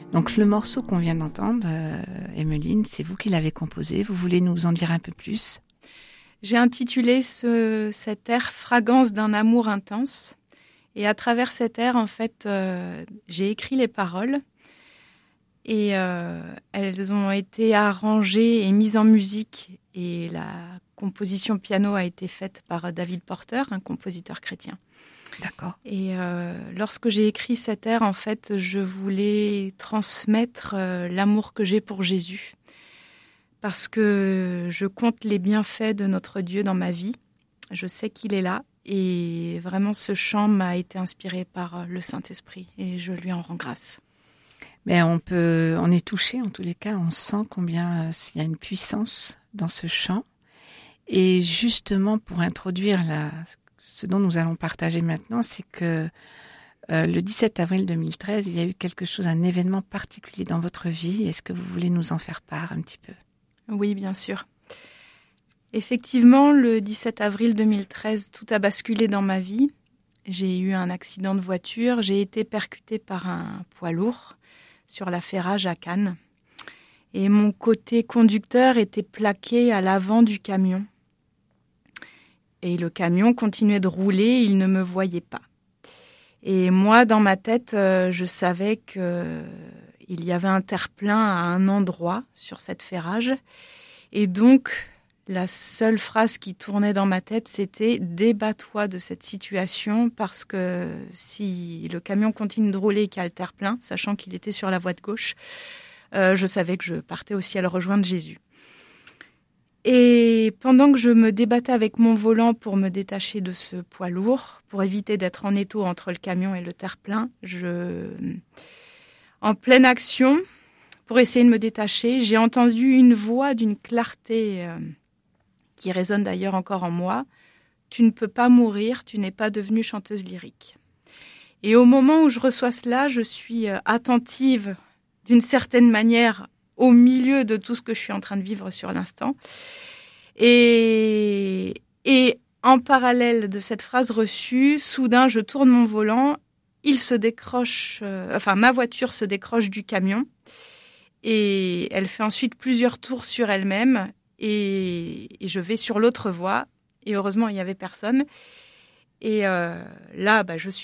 Donc le morceau qu'on vient d'entendre, Emmeline, c'est vous qui l'avez composé. Vous voulez nous en dire un peu plus ? J'ai intitulé cet air « Fragance d'un amour intense ». Et à travers cet air, en fait, j'ai écrit les paroles. Et elles ont été arrangées et mises en musique. Et la composition piano a été faite par David Porter, un compositeur chrétien. D'accord. Et lorsque j'ai écrit cet air, en fait, je voulais transmettre l'amour que j'ai pour Jésus. Parce que je compte les bienfaits de notre Dieu dans ma vie. Je sais qu'il est là. Et vraiment, ce chant m'a été inspiré par le Saint-Esprit. Et je lui en rends grâce. Mais on est touché en tous les cas. On sent combien il y a une puissance dans ce chant. Et justement, pour introduire ce dont nous allons partager maintenant, c'est que le 17 avril 2013, il y a eu quelque chose, un événement particulier dans votre vie. Est-ce que vous voulez nous en faire part un petit peu ? Oui, bien sûr. Effectivement, le 17 avril 2013, tout a basculé dans ma vie. J'ai eu un accident de voiture. J'ai été percutée par un poids lourd sur la Ferrage à Cannes. Et mon côté conducteur était plaqué à l'avant du camion. Et le camion continuait de rouler, il ne me voyait pas. Et moi, dans ma tête, je savais qu'il y avait un terre-plein à un endroit sur cette Ferrage. Et donc, la seule phrase qui tournait dans ma tête, c'était « Débat-toi de cette situation » parce que si le camion continue de rouler et qu'il y a le terre-plein, sachant qu'il était sur la voie de gauche, je savais que je partais au ciel rejoindre Jésus. Et pendant que je me débattais avec mon volant pour me détacher de ce poids lourd, pour éviter d'être en étau entre le camion et le terre-plein, en pleine action, pour essayer de me détacher, j'ai entendu une voix d'une clarté qui résonne d'ailleurs encore en moi. « Tu ne peux pas mourir, tu n'es pas devenue chanteuse lyrique. » Et au moment où je reçois cela, je suis attentive d'une certaine manière au milieu de tout ce que je suis en train de vivre sur l'instant. Et en parallèle de cette phrase reçue, soudain, je tourne mon volant, il se décroche, ma voiture se décroche du camion et elle fait ensuite plusieurs tours sur elle-même et je vais sur l'autre voie et heureusement, il n'y avait personne. Et là, je suis